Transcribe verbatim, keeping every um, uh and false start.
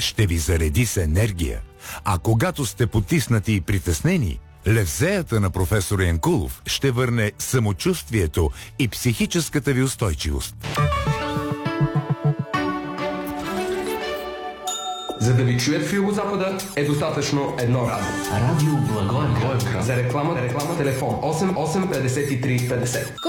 ще ви зареди с енергия. А когато сте потиснати и притеснени, левзеята на професор Янкулов ще върне самочувствието и психическата ви устойчивост. За да ви чуят в Югозапада е достатъчно едно радио. Радио Благоевград. За реклама, реклама, телефон осем осем петдесет и три петдесет.